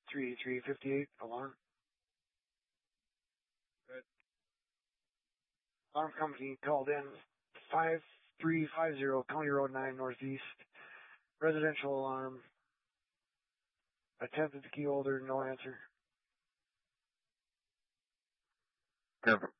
38358, alarm. Good. Alarm company called in 5350 County Road 9 Northeast. Residential alarm. Attempted the key holder, no answer. 10